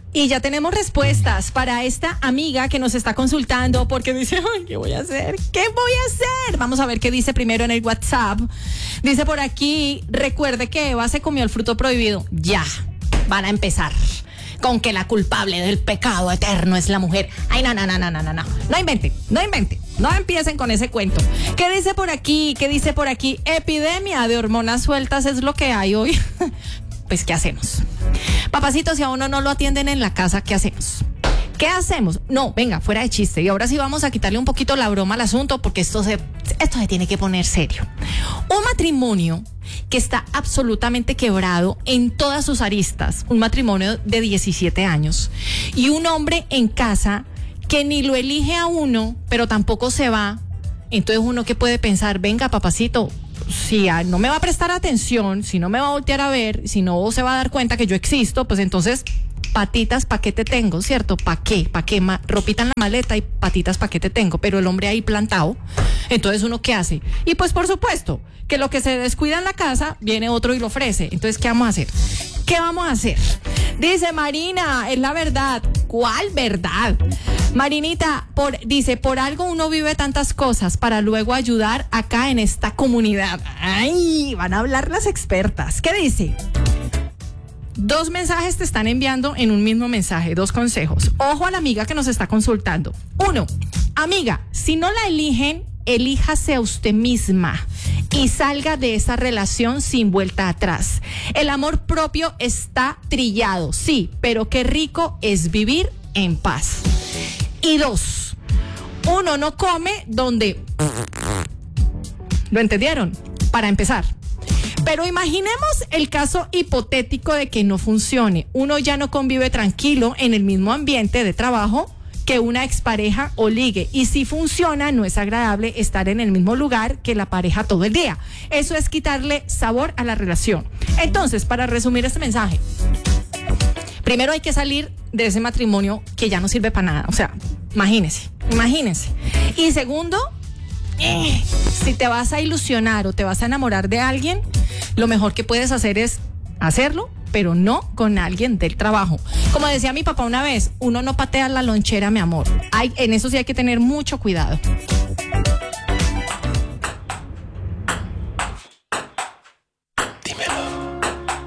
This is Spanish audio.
Y ya tenemos respuestas para esta amiga que nos está consultando porque dice, ay, ¿qué voy a hacer? ¿Qué voy a hacer? Vamos a ver qué dice primero en el WhatsApp. Dice por aquí, recuerde que Eva se comió el fruto prohibido. Ya, van a empezar con que la culpable del pecado eterno es la mujer. Ay, no. No inventen. No empiecen con ese cuento. ¿Qué dice por aquí? Epidemia de hormonas sueltas es lo que hay hoy. Pues, ¿qué hacemos? Papacito, si a uno no lo atienden en la casa, ¿qué hacemos? ¿Qué hacemos? No, venga, fuera de chiste. Y ahora sí vamos a quitarle un poquito la broma al asunto porque esto se tiene que poner serio. Un matrimonio que está absolutamente quebrado en todas sus aristas. Un matrimonio de 17 años. Y un hombre en casa que ni lo elige a uno, pero tampoco se va. Entonces uno que puede pensar, venga, papacito, si no me va a prestar atención, si no me va a voltear a ver, si no se va a dar cuenta que yo existo, pues entonces patitas, ¿pa' qué te tengo? ¿Cierto? ¿Pa' qué? Ropita en la maleta y patitas, ¿pa' qué te tengo? Pero el hombre ahí plantado, entonces uno ¿qué hace? Y pues por supuesto, que lo que se descuida en la casa, viene otro y lo ofrece. Entonces, ¿qué vamos a hacer? ¿Qué vamos a hacer? Dice Marina, es la verdad. ¿Cuál verdad? Marinita, dice, por algo uno vive tantas cosas para luego ayudar acá en esta comunidad. Ay, van a hablar las expertas. ¿Qué dice? 2 mensajes te están enviando en un mismo mensaje, 2 consejos. Ojo a la amiga que nos está consultando. 1, amiga, si no la eligen, elíjase a usted misma y salga de esa relación sin vuelta atrás. El amor propio está trillado, sí, pero qué rico es vivir en paz. Y 2, uno no come donde... ¿Lo entendieron? Para empezar. Pero imaginemos el caso hipotético de que no funcione. Uno ya no convive tranquilo en el mismo ambiente de trabajo que una expareja o ligue. Y si funciona, no es agradable estar en el mismo lugar que la pareja todo el día. Eso es quitarle sabor a la relación. Entonces, para resumir este mensaje, primero hay que salir de ese matrimonio que ya no sirve para nada. O sea, imagínense. Y segundo, si te vas a ilusionar o te vas a enamorar de alguien, lo mejor que puedes hacer es hacerlo, pero no con alguien del trabajo. Como decía mi papá una vez, uno no patea la lonchera, mi amor. En eso sí hay que tener mucho cuidado.